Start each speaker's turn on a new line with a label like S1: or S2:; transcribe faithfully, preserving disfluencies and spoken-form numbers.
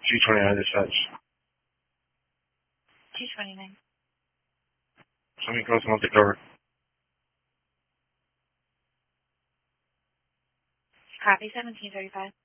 S1: G twenty-nine dispatch.
S2: G twenty-nine.
S1: Something close to the cover.
S2: Copy, seventeen thirty-five.